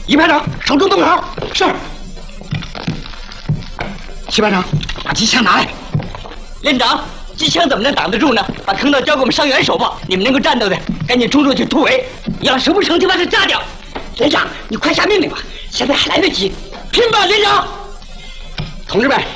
一排长，手中洞口。是。七排长，把机枪拿来。连长，机枪怎么能挡得住呢？把坑道交给我们伤员手吧。你们能够战斗的，赶紧冲出去突围。要是不成，就把他炸掉。连长，你快下命令吧，现在还来得及。拼吧，连长！同志们，